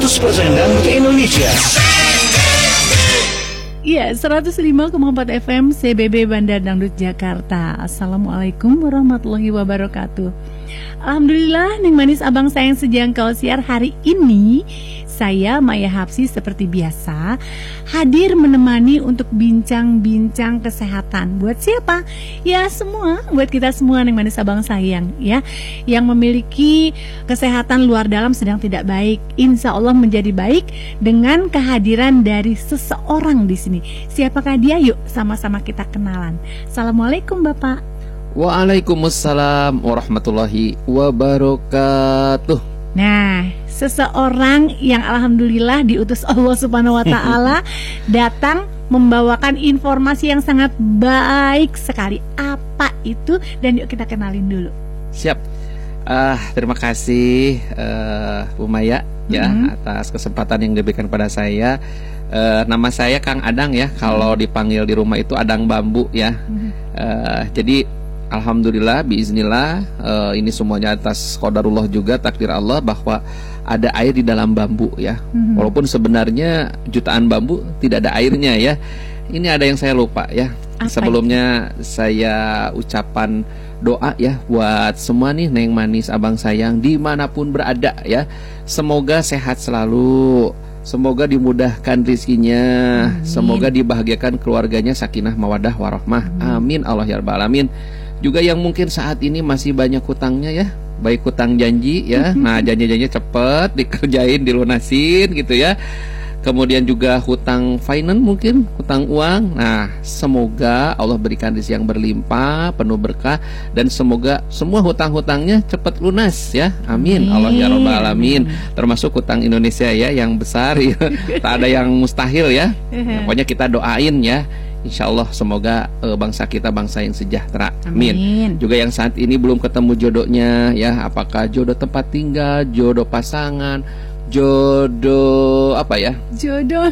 100% Dangdut Indonesia. Iya, 105,4 FM CBB Bandar Dangdut Jakarta. Assalamualaikum warahmatullahi wabarakatuh. Alhamdulillah, Neng Manis Abang Sayang Sejangkau Siar hari ini saya Maya Hapsi seperti biasa hadir menemani untuk bincang-bincang kesehatan. Buat siapa? Ya semua, buat kita semua Neng Manis Abang Sayang ya, yang memiliki kesehatan luar dalam sedang tidak baik, insya Allah menjadi baik dengan kehadiran dari seseorang di sini. Siapakah dia? Yuk sama-sama kita kenalan. Assalamualaikum Bapak. Waalaikumsalam warahmatullahi wabarakatuh. Nah, seseorang yang alhamdulillah diutus Allah Subhanahu wa taala datang membawakan informasi yang sangat baik sekali. Apa itu? Dan yuk kita kenalin dulu. Siap. Terima kasih Bu Maya ya atas kesempatan yang diberikan pada saya. Nama saya Kang Adang ya. Kalau dipanggil di rumah itu Adang Bambu ya. Jadi alhamdulillah, biiznillah, ini semuanya atas qadarullah juga, takdir Allah bahwa ada air di dalam bambu ya. Walaupun sebenarnya jutaan bambu tidak ada airnya ya. Ini ada yang saya lupa ya. Sebelumnya saya ucapan doa ya buat semua nih Neng Manis Abang Sayang dimanapun berada ya. Semoga sehat selalu, semoga dimudahkan rezekinya, semoga dibahagiakan keluarganya, sakinah mawadah warahmah. Amin Allah ya rabbal alamin. Juga yang mungkin saat ini masih banyak hutangnya ya, baik hutang janji ya, nah janji-janjinya cepet dikerjain, dilunasin gitu ya. Kemudian juga hutang finance mungkin, hutang uang. Nah semoga Allah berikan rezeki yang berlimpah, penuh berkah, dan semoga semua hutang-hutangnya cepat lunas ya. Amin Allah ya rabbal alamin. Termasuk hutang Indonesia ya yang besar ya. Tak ada yang mustahil ya. Pokoknya kita doain ya, insya Allah semoga bangsa kita bangsa yang sejahtera. Amin. Juga yang saat ini belum ketemu jodohnya ya, apakah jodoh tempat tinggal, jodoh pasangan, jodoh apa ya? Jodoh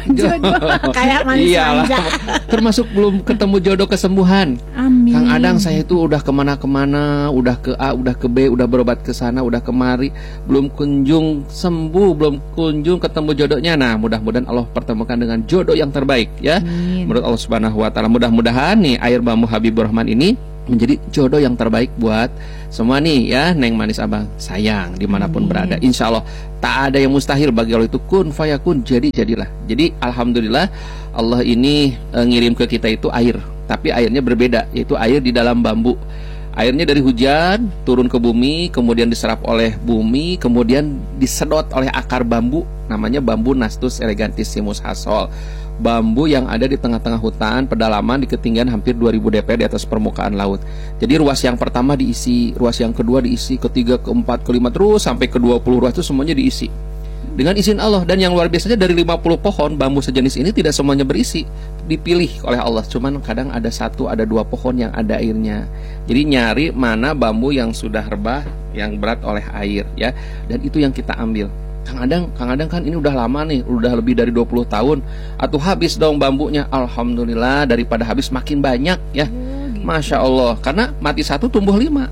kayak manis manja. Termasuk belum ketemu jodoh kesembuhan. Amin. Kang Adang, saya itu udah kemana-kemana, udah ke A, udah ke B, udah berobat ke sana, udah kemari, belum kunjung sembuh, belum kunjung ketemu jodohnya. Nah mudah-mudahan Allah pertemukan dengan jodoh yang terbaik ya. Amin. Menurut Allah Subhanahu Wa Taala, mudah-mudahan nih air bambu Habibur Rahman ini menjadi jodoh yang terbaik buat semua nih ya Neng Manis Abang Sayang dimanapun berada. Insya Allah tak ada yang mustahil bagi Allah, itu kun fayakun, jadilah. Jadi alhamdulillah Allah ini ngirim ke kita itu air, tapi airnya berbeda, yaitu air di dalam bambu. Airnya dari hujan turun ke bumi, kemudian diserap oleh bumi, kemudian disedot oleh akar bambu, namanya bambu Nastus elegantissimus Hasol. Bambu yang ada di tengah-tengah hutan pedalaman di ketinggian hampir 2000 dp di atas permukaan laut. Jadi ruas yang pertama diisi, ruas yang kedua diisi, ketiga, keempat, kelima, terus sampai ke 20 ruas itu semuanya diisi dengan izin Allah. Dan yang luar biasanya dari 50 pohon bambu sejenis ini tidak semuanya berisi, dipilih oleh Allah. Cuman kadang ada satu, ada dua pohon yang ada airnya. Jadi nyari mana bambu yang sudah rebah, yang berat oleh air ya. Dan itu yang kita ambil. Kang Adang kan ini udah lama nih, udah lebih dari 20 tahun. Atuh habis dong bambunya. Alhamdulillah, daripada habis makin banyak ya. Masya Allah, karena mati satu tumbuh 5.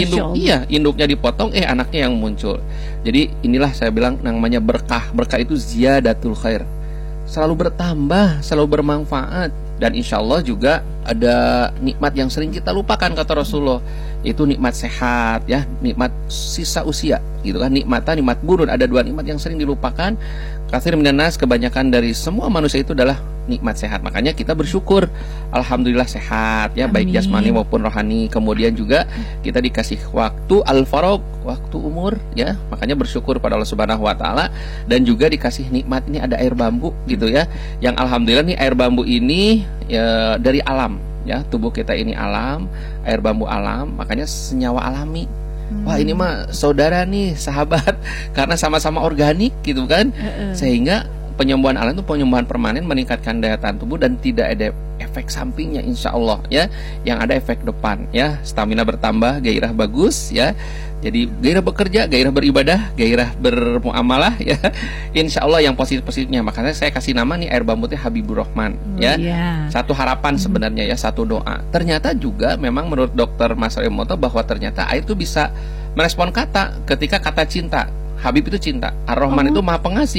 Induknya dipotong, anaknya yang muncul. Jadi inilah saya bilang namanya berkah. Berkah itu ziyadatul khair, selalu bertambah, selalu bermanfaat. Dan insya Allah juga ada nikmat yang sering kita lupakan kata Rasulullah, yaitu nikmat sehat ya, nikmat sisa usia gitu kan. Nikmat burun, ada dua nikmat yang sering dilupakan. Katsir minan nas, kebanyakan dari semua manusia itu adalah nikmat sehat. Makanya kita bersyukur, alhamdulillah sehat ya. Amin. Baik jasmani maupun rohani. Kemudian juga kita dikasih waktu al-faragh, waktu umur ya. Makanya bersyukur pada Allah Subhanahu Wa Taala. Dan juga dikasih nikmat, ini ada air bambu gitu ya, yang alhamdulillah nih air bambu ini ya, dari alam ya. Tubuh kita ini alam, air bambu alam, makanya senyawa alami. Wah ini mah saudara nih, sahabat, karena sama-sama organik gitu kan. Sehingga penyembuhan alam itu penyembuhan permanen, meningkatkan daya tahan tubuh dan tidak ada efek sampingnya insya Allah ya. Yang ada efek depan ya, stamina bertambah, gairah bagus ya. Jadi gairah bekerja, gairah beribadah, gairah bermuamalah ya. Insya Allah yang positif-positifnya. Makanya saya kasih nama nih air bambu teh Habibur Rahman ya. Satu harapan sebenarnya ya, satu doa. Ternyata juga memang menurut dokter Mas Remoto bahwa ternyata air itu bisa merespon kata ketika kata cinta. Habib itu cinta, Ar-Rahman itu maha pengasih.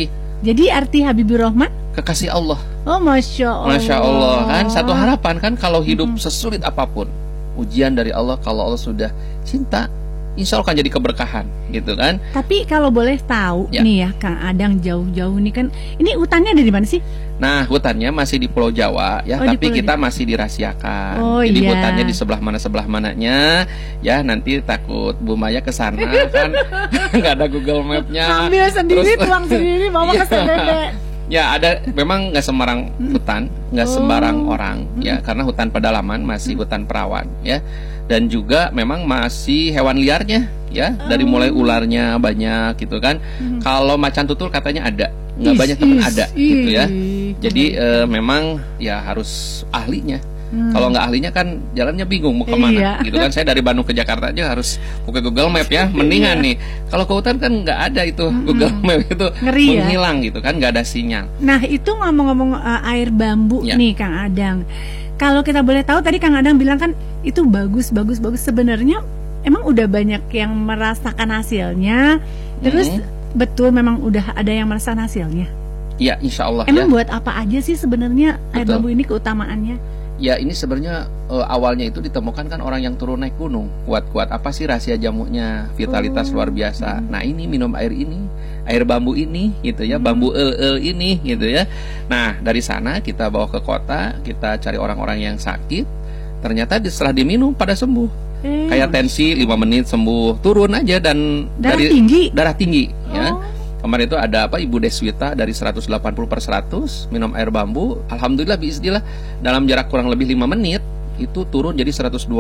Jadi arti Habibur Rahman? Kekasih Allah. Oh, Masya Allah. Masya Allah kan, satu harapan kan kalau hidup sesulit apapun, ujian dari Allah, kalau Allah sudah cinta, insya Allah kan jadi keberkahan gitu kan. Tapi kalau boleh tahu Ya. nih ya Kang Adang, jauh-jauh nih kan, ini hutannya ada di mana sih? Nah, hutannya masih di Pulau Jawa ya, Oh, di tapi Pulau kita masih dirahasiakan. Oh, Jadi iya. hutannya di sebelah mananya ya, nanti takut Bu Maya ke sana kan nggak ada Google Map-nya. Ambil sendiri, Terus- tuang sendiri, bawa ke Iya. CBB. Ya ada, memang nggak sembarang hutan, nggak sembarang orang ya, karena hutan pedalaman masih hutan perawan ya, dan juga memang masih hewan liarnya ya, dari mulai ularnya banyak gitu kan. Kalau macan tutul katanya ada, nggak banyak tapi ada gitu ya. Jadi memang ya harus ahlinya. Kalau nggak ahlinya kan jalannya bingung mau kemana Iya. gitu kan. Saya dari Bandung ke Jakarta aja harus buka Google Map ya, mendingan nih. Kalau ke hutan kan nggak ada itu Google Map itu, Ngeri ya. menghilang gitu kan, nggak ada sinyal. Nah, itu ngomong-ngomong air bambu Ya. nih Kang Adang. Kalau kita boleh tahu, tadi Kang Adang bilang kan itu bagus. Sebenarnya emang udah banyak yang merasakan hasilnya. Terus betul memang udah ada yang merasakan hasilnya. Ya insya Allah Emang ya. buat apa aja sih sebenarnya air Betul. bambu ini keutamaannya? Ya ini sebenarnya awalnya itu ditemukan kan orang yang turun naik gunung, kuat-kuat. Apa sih rahasia jamunya? Vitalitas luar biasa. Nah ini minum air ini, air bambu ini gitu ya, bambu ini gitu ya. Nah dari sana kita bawa ke kota, kita cari orang-orang yang sakit. Ternyata setelah diminum pada sembuh. Kayak tensi 5 menit sembuh, turun aja, dan darah tinggi ya. Kemarin itu ada Ibu Deswita dari 180/100 minum air bambu, alhamdulillah biiznillah dalam jarak kurang lebih 5 menit itu turun jadi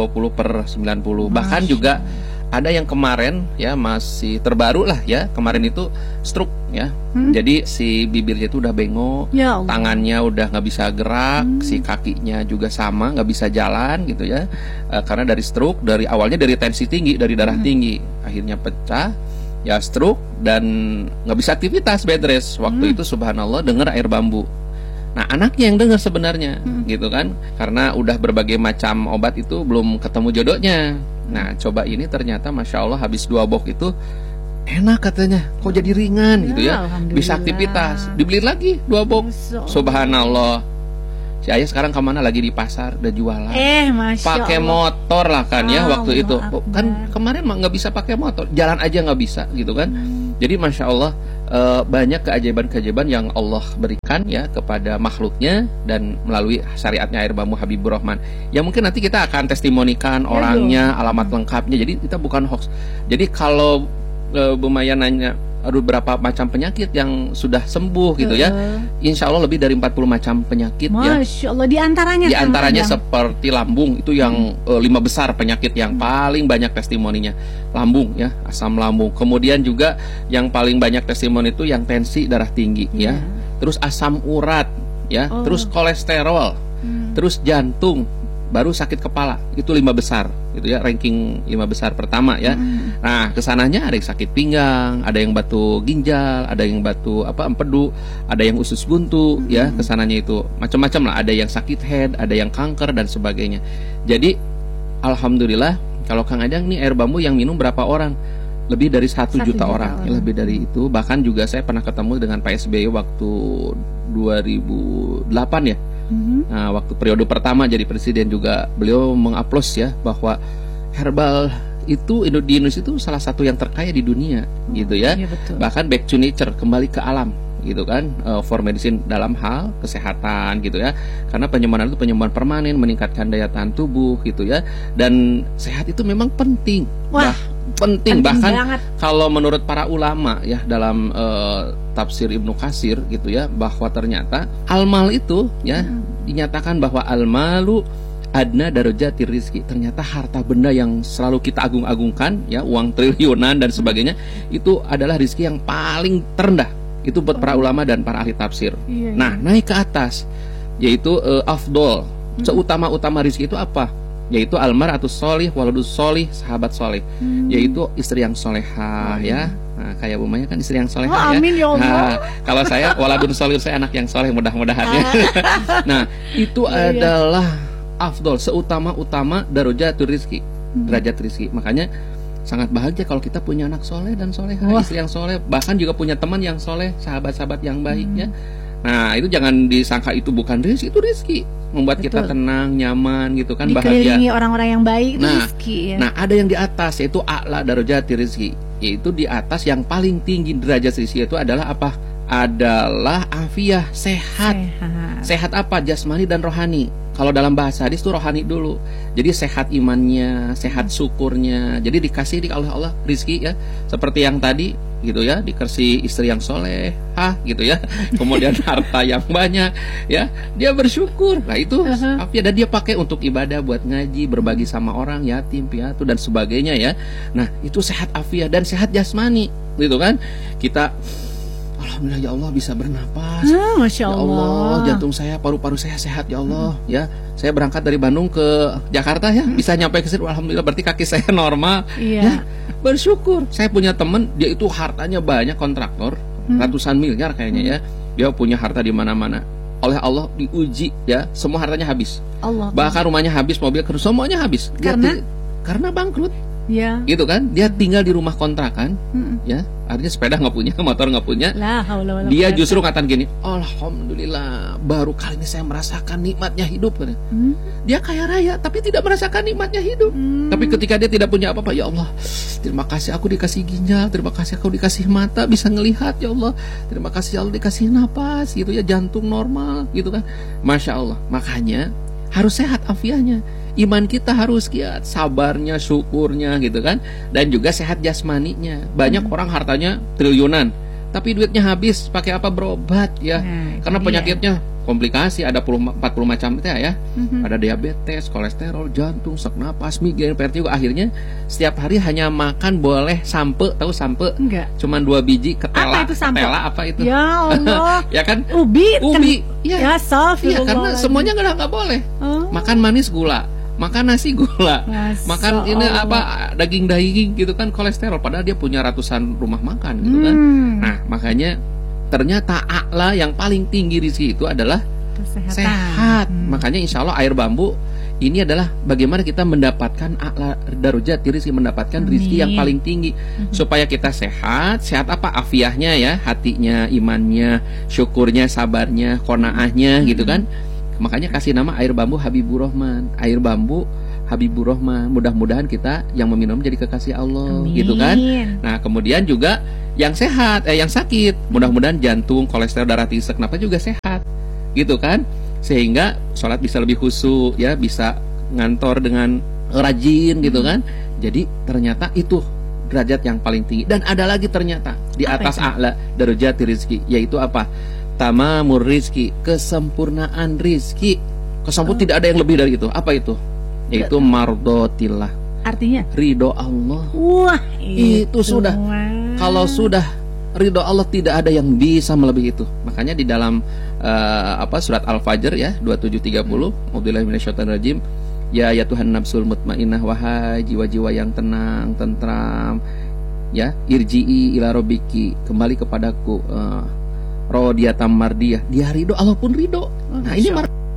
120/90. Bahkan juga ada yang kemarin ya, masih terbaru lah ya, kemarin itu stroke ya. Jadi si bibirnya itu udah bengok, Ya Allah. tangannya udah nggak bisa gerak, si kakinya juga sama nggak bisa jalan gitu ya. Karena dari stroke, dari awalnya dari tensi tinggi, dari darah tinggi, akhirnya pecah ya, stroke, dan nggak bisa aktivitas, bed rest. Waktu itu subhanallah dengar air bambu. Nah anaknya yang dengar sebenarnya gitu kan, karena udah berbagai macam obat itu belum ketemu jodohnya. Nah coba ini ternyata Masya Allah habis 2 box itu enak katanya, kok jadi ringan gitu ya, bisa aktivitas. Dibeli lagi 2 box, subhanallah. Si ayah sekarang kemana, lagi di pasar udah jualan. Masya Pakai Allah. motor lah kan ya waktu itu. Allahu Kan Akbar. kemarin mah nggak bisa pakai motor, jalan aja nggak bisa gitu kan. Jadi Masya Allah banyak keajaiban-keajaiban yang Allah berikan ya kepada makhluknya, dan melalui syariatnya air bambu Habibur Rahman. Ya mungkin nanti kita akan testimonikan orangnya, alamat lengkapnya. Jadi kita bukan hoax. Jadi kalau Bu Maya nanya ada berapa macam penyakit yang sudah sembuh gitu ya, insya Allah lebih dari 40 macam penyakit ya. Masya Allah, diantaranya Di antaranya Kang Adang. seperti lambung, itu yang 5 besar penyakit yang paling banyak testimoninya. Lambung ya, asam lambung. Kemudian juga yang paling banyak testimoni itu yang tensi darah tinggi ya. Terus asam urat ya, terus kolesterol, terus jantung, baru sakit kepala. Itu 5 besar gitu ya, ranking 5 besar pertama ya. Nah, kesananya ada yang sakit pinggang, ada yang batu ginjal, ada yang batu empedu, ada yang usus buntu ya, kesananya itu macam-macam lah. Ada yang sakit head, ada yang kanker dan sebagainya. Jadi alhamdulillah, kalau Kang Adang nih air bambu yang minum berapa orang? Lebih dari 1 juta orang. Ya, lebih dari itu. Bahkan juga saya pernah ketemu dengan Pak SBY waktu 2008 ya. Nah, waktu periode pertama jadi presiden juga beliau mengaplos ya bahwa herbal itu di Indonesia itu salah satu yang terkaya di dunia gitu ya. Iya, betul. Bahkan back to nature, kembali ke alam gitu kan, for medicine dalam hal kesehatan gitu ya. Karena penyembuhan itu penyembuhan permanen, meningkatkan daya tahan tubuh gitu ya. Dan sehat itu memang penting. Wah, penting bahkan banget. kalau menurut para ulama ya dalam tafsir Ibnu Katsir gitu ya, bahwa ternyata almal itu ya dinyatakan bahwa almalu adna darajatir rizki. Ternyata harta benda yang selalu kita agung-agungkan ya, uang triliunan dan sebagainya, itu adalah rizki yang paling terendah. Itu buat para ulama dan para ahli tafsir. Nah, naik ke atas yaitu afdol, seutama-utama rizki itu apa? Yaitu almaratus sholih waladus sholih, sahabat soleh, yaitu istri yang solehah ya. Nah, kayak Bu Maya kan istri yang solehah ya. Amin ya Allah. Nah, kalau saya waladun sholih, saya anak yang soleh, mudah-mudahan ya. Nah, itu adalah afdol, seutama-utama darajatul rizki, derajat rizki. Makanya sangat bahagia kalau kita punya anak soleh dan soleha, istri yang soleh, bahkan juga punya teman yang soleh, sahabat-sahabat yang baik ya. Nah itu jangan disangka itu bukan rezeki, itu rezeki, membuat kita tenang, nyaman gitu kan, dikelilingi bahagia. orang-orang yang baik, itu Nah, rezeki ya. nah ada yang di atas, yaitu a'la darajati rezeki, yaitu di atas yang paling tinggi derajat rezeki itu adalah apa? Adalah afiah, sehat. Sehat apa? Jasmani dan rohani. Kalau dalam bahasa hadis itu rohani dulu. Jadi sehat imannya, sehat syukurnya. Jadi dikasih oleh Allah rizki ya, seperti yang tadi gitu ya, dikasih istri yang soleh, gitu ya. Kemudian harta yang banyak ya, dia bersyukur. Nah itu afiah, dan dia pakai untuk ibadah, buat ngaji, berbagi sama orang, yatim, piatu dan sebagainya ya. Nah itu sehat afiah dan sehat jasmani gitu kan. Kita alhamdulillah ya Allah bisa bernapas. Masya Ya Allah, jantung saya, paru-paru saya sehat ya Allah. Ya, saya berangkat dari Bandung ke Jakarta ya, bisa nyampe ke sini. Alhamdulillah, berarti kaki saya normal. Ya, bersyukur. Saya punya teman, dia itu hartanya banyak, kontraktor, ratusan miliar kayaknya ya. Dia punya harta di mana-mana. Oleh Allah diuji ya, semua hartanya habis. Bahkan rumahnya habis, mobil semuanya habis. Karena bangkrut. Ya. Gitu kan, dia tinggal di rumah kontrakan, ya, artinya sepeda nggak punya, motor nggak punya. Dia justru ngatakan gini, alhamdulillah, baru kali ini saya merasakan nikmatnya hidup. Dia kaya raya, tapi tidak merasakan nikmatnya hidup. Tapi ketika dia tidak punya apa-apa, ya Allah, terima kasih aku dikasih ginjal, terima kasih aku dikasih mata bisa ngelihat, ya Allah, terima kasih ya Allah dikasih napas, gitu ya, jantung normal, gitu kan, masya Allah. Makanya harus sehat afiahnya. Iman kita harus kiat, sabarnya, syukurnya gitu kan. Dan juga sehat jasmaninya. Banyak orang hartanya triliunan, tapi duitnya habis, pakai apa berobat ya. Karena penyakitnya komplikasi, ada 40 macam ya. Ada diabetes, kolesterol, jantung, sesak napas, migrain, vertigo. Akhirnya setiap hari hanya makan boleh sampe, tahu sampe? Enggak. Cuman 2 biji ketela. Apa itu sampe? Ketela apa itu? Ya Allah. Ya kan? Ubi. Ya, ya karena semuanya nggak boleh. Makan manis gula, makan nasi gula, makan ini apa daging gitu kan, kolesterol. Padahal dia punya ratusan rumah makan gitu kan. Nah makanya ternyata a'la yang paling tinggi rezeki itu adalah sehat. Makanya insya Allah air bambu ini adalah bagaimana kita mendapatkan a'la darajat rezeki, mendapatkan rezeki yang paling tinggi. Supaya kita sehat. Sehat apa? Afiahnya ya, hatinya, imannya, syukurnya, sabarnya, qanaahnya gitu kan. Makanya kasih nama air bambu Habibur Rahman. Air bambu Habibur Rahman. Mudah-mudahan kita yang meminum jadi kekasih Allah. Gitu kan. Nah kemudian juga yang sehat, yang sakit, mudah-mudahan jantung, kolesterol, darah tinggi, kenapa juga sehat. Gitu kan. Sehingga sholat bisa lebih khusyuk ya, bisa ngantor dengan rajin gitu kan. Jadi ternyata itu derajat yang paling tinggi. Dan ada lagi ternyata di atas a'la darajat rezeki, yaitu apa? Tamamur rizki, kesempurnaan rizki. Tidak ada yang lebih dari itu. Apa itu? Yaitu mardotillah. Artinya? Ridho Allah. Wah, itu sudah. Kalau sudah ridho Allah, tidak ada yang bisa melebihi itu. Makanya di dalam surat Al-Fajr ya 27:30, A'udzubillahi minasyaitonirrajim. Ya Tuhan nafsul mutmainnah, wahai jiwa-jiwa yang tenang, tentram, ya, irji'i ila rabbiki, kembali kepadaku. Rodiyatam mardiyah, dia ridho, Allah pun ridho. Nah ini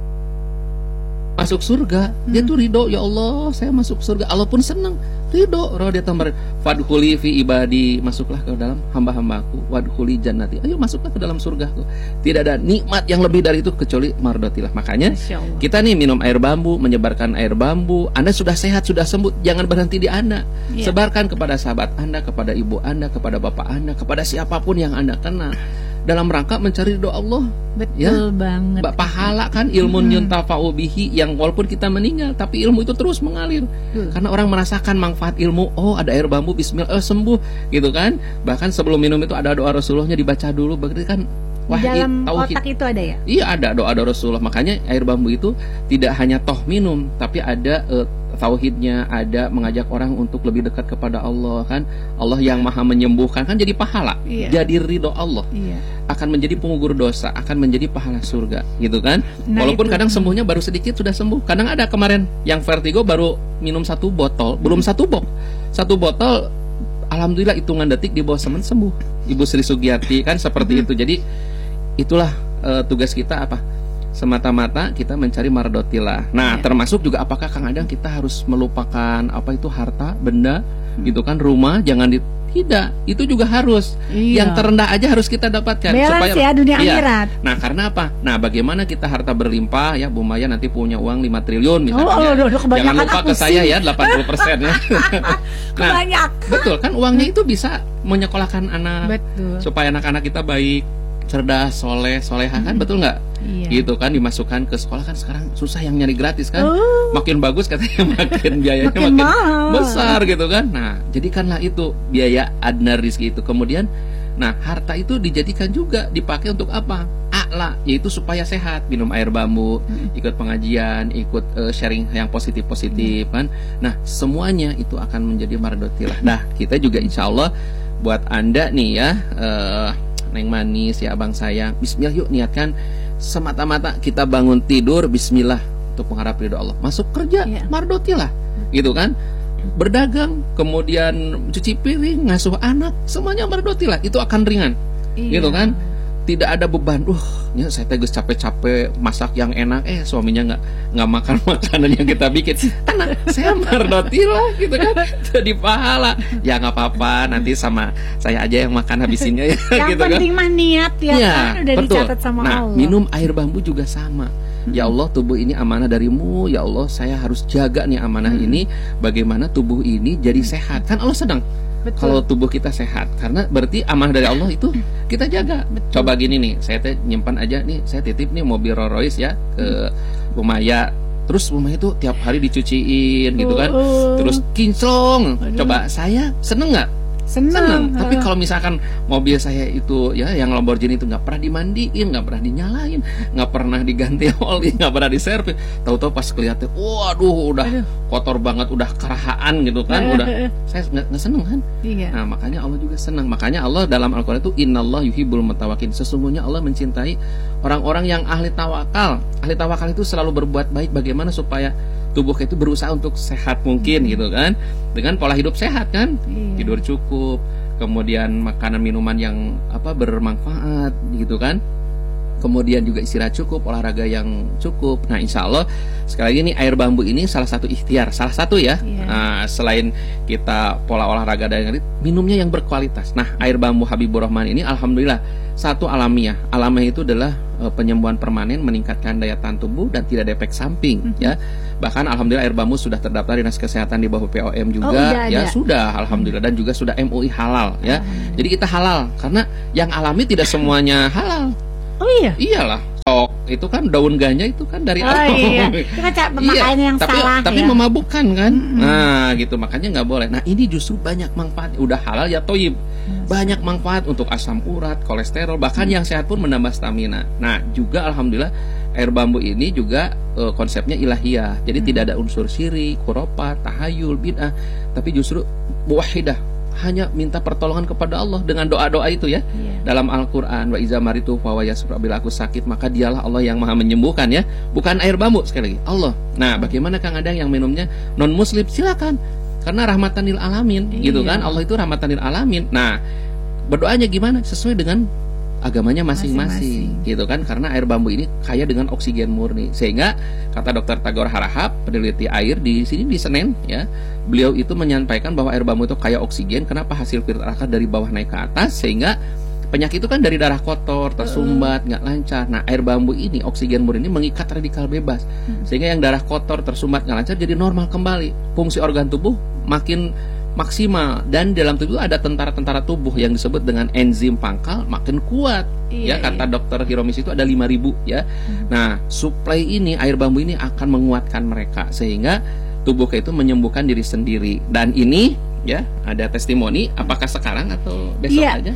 masuk surga, dia tuh ridho, ya Allah saya masuk surga, Allah pun senang, ridho. Rodiyatam mardiyah, fadkhuli fi ibadi, masuklah ke dalam hamba-hambaku, wadkhuli jannati, ayo masuklah ke dalam surgaku. Tidak ada nikmat yang lebih dari itu kecuali mardotillah. Makanya kita nih minum air bambu, menyebarkan air bambu. Anda sudah sehat, sudah sembuh, jangan berhenti di Anda. Sebarkan kepada sahabat Anda, kepada ibu Anda, kepada bapak Anda, kepada siapapun yang Anda kenal, dalam rangka mencari ridho Allah. Betul banget. Pahala kan, ilmun yuntafa'u bihi, yang walaupun kita meninggal tapi ilmu itu terus mengalir. Karena orang merasakan manfaat ilmu. Oh ada air bambu, bismillah, sembuh gitu kan. Bahkan sebelum minum itu ada doa Rasulullahnya dibaca dulu. Berarti kan dalam otak itu ada ya? Iya ada doa Rasulullah. Makanya air bambu itu tidak hanya toh minum, tapi ada tauhidnya, ada mengajak orang untuk lebih dekat kepada Allah kan. Allah yang maha menyembuhkan kan, jadi pahala, jadi ridho Allah, akan menjadi pengugur dosa, akan menjadi pahala surga gitu kan. Walaupun kadang sembuhnya baru sedikit sudah sembuh. Kadang ada kemarin yang vertigo baru minum 1 botol, belum 1 box, 1 botol, alhamdulillah hitungan detik di bawah semen sembuh. Ibu Sri Sugiyati kan seperti itu. Jadi itulah tugas kita apa? Semata-mata kita mencari mardotillah. Nah termasuk juga apakah kadang kita harus melupakan apa itu harta, benda gitu kan, rumah jangan tidak, itu juga harus. Iya. Yang terendah aja harus kita dapatkan. Balance ya, dunia Iya. akhirat. Nah karena apa? Nah bagaimana kita harta berlimpah ya, Bu Maya nanti punya uang 5 triliun misalnya. kebanyakan Jangan lupa aku ke saya sih. ya 80% ya. Nah Banyak. betul kan, uangnya itu bisa menyekolahkan anak. Betul. Supaya anak-anak kita baik, cerdas, soleh, soleha kan, betul nggak? Iya. Gitu kan, dimasukkan ke sekolah kan sekarang susah yang nyari gratis kan. Oh. Makin bagus katanya makin biayanya Makin makin mahal. besar gitu kan. Nah, jadikanlah itu biaya adna rizki itu. Kemudian, nah harta itu dijadikan juga dipakai untuk apa? A'la, yaitu supaya sehat, minum air bambu, ikut pengajian, ikut sharing yang positif-positif kan. Nah, semuanya itu akan menjadi mardotilah. Nah, kita juga insya Allah buat Anda nih ya, Neng Manis ya, abang sayang, bismillah yuk niatkan semata-mata kita bangun tidur bismillah untuk mengharap ridho Allah, masuk kerja mardotilah gitu kan, berdagang, kemudian cuci piring, ngasuh anak, semuanya mardotilah, itu akan ringan. Gitu kan, tidak ada beban. Ya saya tegas capek-capek masak yang enak, suaminya nggak makan makanan yang kita bikin. Karena saya mardotilah gitu kan, jadi pahala. Ya nggak apa-apa, nanti sama saya aja yang makan habisinnya ya. Yang gitu penting kan. mah niat ya, kan udah betul. dicatat sama Nah, Allah. minum air bambu juga sama. Ya Allah, tubuh ini amanah darimu. Ya Allah, saya harus jaga nih amanah ini. Bagaimana tubuh ini jadi sehat. Kan Allah sedang. Betul. Kalau tubuh kita sehat, karena berarti amanah dari Allah itu kita jaga. Coba gini nih, saya nyimpan aja nih, saya titip nih mobil Rolls Royce ya ke Bu Maya. Terus Bu Maya itu tiap hari dicuciin gitu kan. Terus kinclong. Coba saya seneng nggak? Seneng. Tapi kalau misalkan mobil saya itu ya, yang Lamborghini itu nggak pernah dimandiin, nggak pernah dinyalain, nggak pernah diganti oli, nggak pernah diservis, tahu-tahu pas kelihatan, waduh udah kotor banget, udah kerahaan gitu kan, udah saya nggak seneng kan. Iya. Nah makanya Allah juga senang. Makanya Allah dalam Al-Quran itu Innallah yuhibbul mutawakin, sesungguhnya Allah mencintai orang-orang yang ahli tawakal. Ahli tawakal itu selalu berbuat baik. Bagaimana supaya tubuh kita itu berusaha untuk sehat mungkin gitu kan, dengan pola hidup sehat kan, tidur cukup, kemudian makanan minuman yang bermanfaat gitu kan, kemudian juga istirahat cukup, olahraga yang cukup. Nah insya Allah sekali lagi nih, air bambu ini salah satu ikhtiar, salah satu ya. Nah, selain kita pola olahraga dan minumnya yang berkualitas. Nah air bambu Habibur Rahman ini alhamdulillah satu alamiah. Alamiah itu adalah penyembuhan permanen, meningkatkan daya tahan tubuh dan tidak ada efek samping ya. Bahkan alhamdulillah air bambu sudah terdaftar Dinas Kesehatan di bawah POM juga ya, sudah alhamdulillah, dan juga sudah MUI halal ya. Jadi kita halal karena yang alami tidak semuanya halal. Oh iya. Iyalah. Sok itu kan daun ganja itu kan dari alam. Iya. Itu kan cara pemakaiannya yang salah tapi ya. memabukkan kan. Nah, gitu makanya nggak boleh. Nah, ini justru banyak manfaat. Udah halal ya toyib. Banyak manfaat untuk asam urat, kolesterol, bahkan yang sehat pun menambah stamina. Nah, juga alhamdulillah air bambu ini juga konsepnya ilahiyah. Jadi tidak ada unsur syirik, khurafat, tahayul, bid'ah, tapi justru muwahhidah. Hanya minta pertolongan kepada Allah dengan doa-doa itu ya. Dalam Al-Quran, wa iza maritu fa huwa yashfi, bila aku sakit maka dialah Allah yang maha menyembuhkan ya. Bukan air bambu, sekali lagi Allah. Nah bagaimana Kang Adang yang minumnya non muslim, silakan, karena rahmatan lil alamin gitu kan. Allah itu rahmatan lil alamin. Nah berdoanya gimana? Sesuai dengan agamanya masing-masing gitu kan, karena air bambu ini kaya dengan oksigen murni, sehingga kata Dr. Tagor Harahap, peneliti air di sini di Senen ya, beliau itu menyampaikan bahwa air bambu itu kaya oksigen. Kenapa? Hasil filtrasi dari bawah naik ke atas, sehingga penyakit itu kan dari darah kotor, tersumbat, nggak lancar. Nah air bambu ini oksigen murni ini mengikat radikal bebas, sehingga yang darah kotor, tersumbat, nggak lancar jadi normal kembali. Fungsi organ tubuh makin maksimal, dan dalam tubuh ada tentara-tentara tubuh yang disebut dengan enzim pangkal makin kuat. Ya kata Dokter Hiromis itu ada 5.000 ya. Nah suplai ini air bambu ini akan menguatkan mereka, sehingga tubuh itu menyembuhkan diri sendiri. Dan ini ya ada testimoni, apakah sekarang atau besok aja?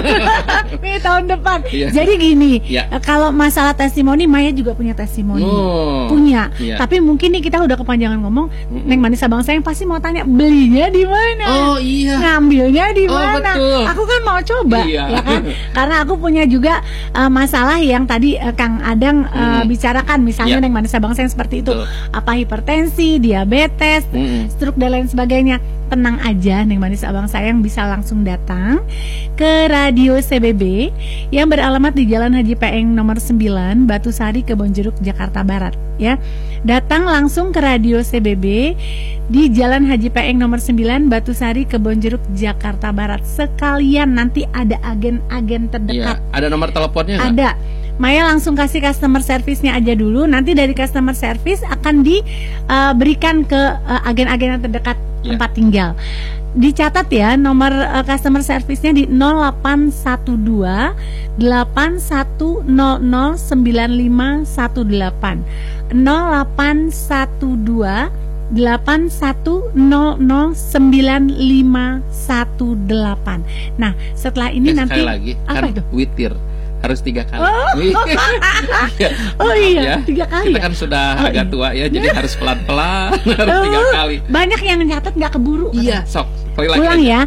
Ini tahun depan. Iya. Jadi gini, Iya. kalau masalah testimoni, Maya juga punya testimoni. Punya. Iya. Tapi mungkin nih kita udah kepanjangan ngomong. Neng Manis abang saya pasti mau tanya belinya di mana? Oh iya. Ngambilnya di mana? Betul. Aku kan mau coba, Iya. ya kan? Karena aku punya juga masalah yang tadi Kang Adang bicarakan, misalnya Neng Manis abang saya seperti itu. Betul. Apa hipertensi, diabetes, stroke dan lain sebagainya. Tenang aja Neng manis abang sayang bisa langsung datang ke Radio CBB yang beralamat di Jalan Haji Peeng nomor 9, Batusari, Kebonjeruk, Jakarta Barat ya. Datang langsung ke Radio CBB di Jalan Haji Peeng nomor 9, Batusari, Kebonjeruk, Jakarta Barat. Sekalian nanti ada agen-agen terdekat. Iya, ada nomor teleponnya nggak? Ada. Maya langsung kasih customer service-nya aja dulu. Nanti dari customer service akan diberikan ke agen-agen yang terdekat tempat tinggal. Dicatat ya, nomor customer service-nya di 0812 8100 9518. 0812 81009518. Nah, setelah ini nanti sekali lagi apa kan itu? Witir harus 3 kali. Oh iya, ya. 3 kali. Kita Ya? kan sudah agak tua ya, jadi harus pelan-pelan, harus 3 kali. Banyak yang nyatet nggak keburu. Iya, sok. Sekali lagi Ulang aja. ya.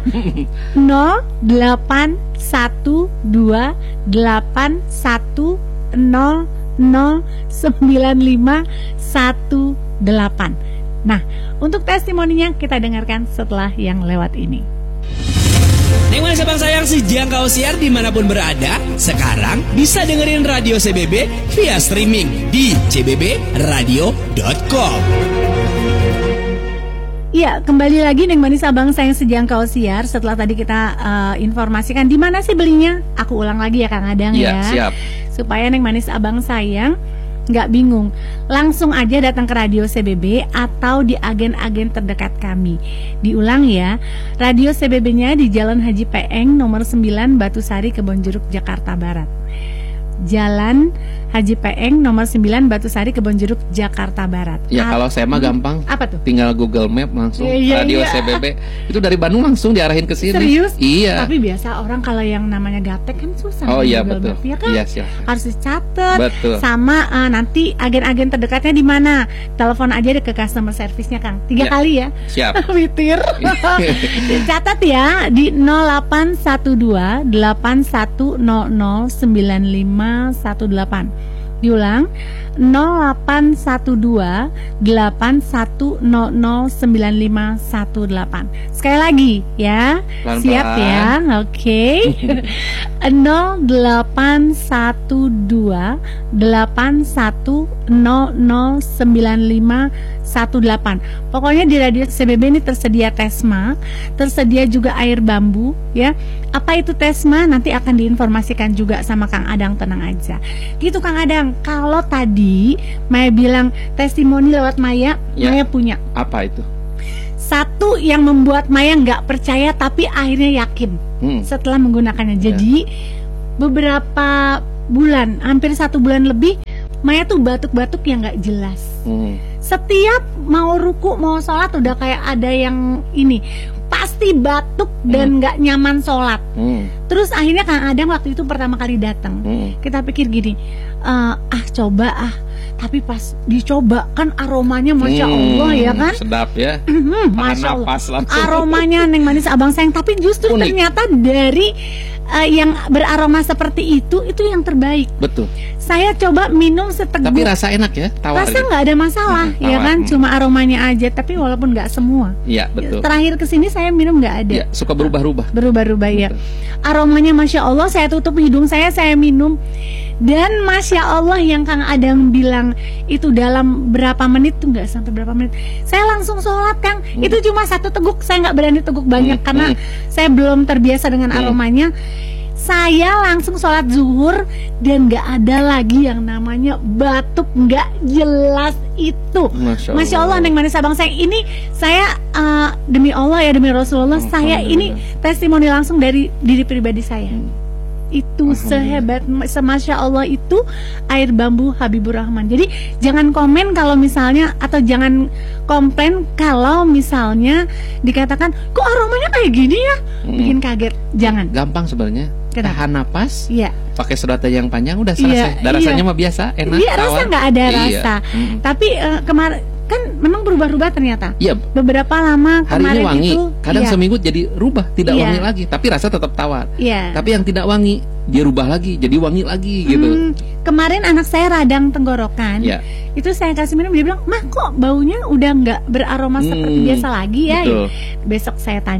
081281009518. Nah, untuk testimoninya kita dengarkan setelah yang lewat ini. Neng Manis Abang Sayang sejangkau siar dimanapun berada. Sekarang bisa dengerin Radio CBB via streaming di cbbradio.com. Iya, kembali lagi Neng Manis Abang Sayang sejangkau siar. Setelah tadi kita informasikan di mana sih belinya. Aku ulang lagi ya Kang Adang Iya, ya. siap. Supaya Neng Manis Abang Sayang nggak bingung, langsung aja datang ke Radio CBB atau di agen-agen terdekat kami. Diulang ya, Radio CBB-nya di Jalan Haji Peeng nomor 9, Batusari, Kebonjeruk, Jakarta Barat. Jalan Haji Peeng nomor 9, Batusari, Kebonjeruk, Jakarta Barat. Ya kalau saya mah gampang. Apa tuh? Tinggal Google Map langsung Iya, Radio iya. CBB. Itu dari Bandung langsung diarahin ke sini. Serius? Iya. Tapi biasa orang kalau yang namanya gaptek kan susah. Oh di iya Google betul. Map, ya kan? Iya siap. Harus dicatat. Betul. Sama nanti agen-agen terdekatnya di mana? Telepon aja deh ke customer service-nya Kang. 3 Ya. kali ya. Siap. Witir. Catat ya di 0812 8100 9518. Diulang 0812 8100 9518. Sekali lagi ya. Pelan-pelan. Siap ya. Oke. 0812 8100 9518. Pokoknya di Radio CBB ini tersedia Tesma, tersedia juga air bambu ya. Apa itu Tesma nanti akan diinformasikan juga sama Kang Adang, tenang aja. Gitu Kang Adang. Kalau tadi Maya bilang testimoni lewat Maya, Ya. Maya punya Apa itu? satu yang membuat Maya nggak percaya tapi akhirnya yakin setelah menggunakannya. Jadi beberapa bulan, hampir 1 bulan lebih, Maya tuh batuk-batuk yang nggak jelas. Setiap mau ruku, mau sholat udah kayak ada yang ini, pasti batuk dan nggak nyaman sholat. Terus akhirnya Kang Adang waktu itu pertama kali datang, kita pikir gini, coba tapi pas dicoba kan aromanya Masya Allah ya kan. Sedap ya. Masya Allah. Napas langsung. Aromanya Neng Manis Abang Sayang, tapi justru Unik. ternyata dari yang beraroma seperti itu yang terbaik. Betul. Saya coba minum seteguk. Tapi rasa enak ya, tawar. Rasa nggak ada masalah, ya tawar. kan? Cuma aromanya aja. Tapi walaupun nggak semua. Iya betul. Terakhir kesini saya minum nggak ada. Iya, suka berubah-ubah. Berubah-ubah ya. Aromanya Masya Allah. Saya tutup hidung saya minum. Dan Masya Allah yang Kang Adang bilang itu dalam berapa menit tuh, nggak sampai berapa menit saya langsung sholat Kang. Itu cuma 1 teguk, saya nggak berani teguk banyak karena saya belum terbiasa dengan aromanya. Saya langsung sholat zuhur dan nggak ada lagi yang namanya batuk nggak jelas itu. Masya Allah Neng Manis Abang Sayang, ini saya demi Allah ya, demi Rasulullah, saya ini testimoni langsung dari diri pribadi saya. Itu sehebat, semasya Allah itu air bambu Habibur Rahman. Jadi jangan komen kalau misalnya, atau jangan komplain kalau misalnya dikatakan kok aromanya kayak gini ya, bikin kaget. Jangan. Gampang sebenarnya. Tahan napas. Iya. Pakai sedotan yang panjang udah selesai. Rasanya mah biasa, enak. Iya, rasa nggak ada rasa. Iya. Tapi kemarin kan memang berubah-ubah ternyata. Iya. Beberapa lama Hari kemarin ini wangi, itu, kadang iya. seminggu jadi rubah, tidak Iya. wangi lagi, tapi rasa tetap tawar. Iya. Tapi yang tidak wangi, dia rubah lagi, jadi wangi lagi gitu. Kemarin anak saya radang tenggorokan. Iya. Itu saya kasih minum, dia bilang, "Mah, kok baunya udah nggak beraroma seperti biasa lagi ya?" Betul. Besok saya tanya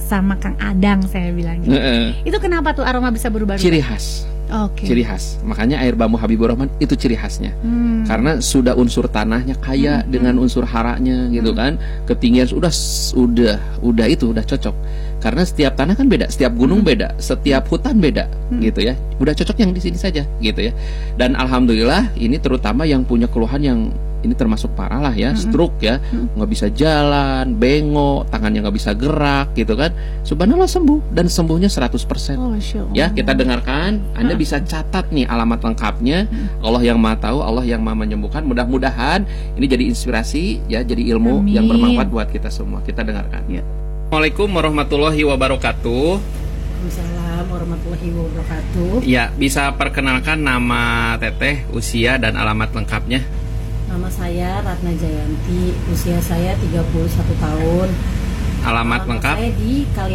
sama Kang Adang saya bilang gitu. Itu kenapa tuh aroma bisa berubah-ubah? Ciri khas. Oke. Ciri khas. Makanya air bambu Habibur Rahman itu ciri khasnya. Karena sudah unsur tanahnya kaya dengan unsur haranya gitu kan. Ketinggian udah itu udah cocok. Karena setiap tanah kan beda, setiap gunung beda, setiap hutan beda gitu ya. Udah cocok yang di sini saja gitu ya. Dan alhamdulillah ini terutama yang punya keluhan yang ini termasuk parah lah ya, stroke ya, nggak bisa jalan, bengok, tangannya nggak bisa gerak gitu kan. Subhanallah sembuh dan sembuhnya 100%. Oh, Masya Allah. Ya, kita dengarkan, Anda bisa catat nih alamat lengkapnya. Allah yang Maha Tahu, Allah yang Maha Menyembuhkan. Mudah-mudahan ini jadi inspirasi ya, jadi ilmu yang bermanfaat buat kita semua. Kita dengarkan. Ya. Assalamualaikum warahmatullahi wabarakatuh. Waalaikumsalam warahmatullahi wabarakatuh. Ya, bisa perkenalkan nama Teteh, usia dan alamat lengkapnya. Nama saya Ratna Jayanti, usia saya 31 tahun. Alamat lengkap? Saya di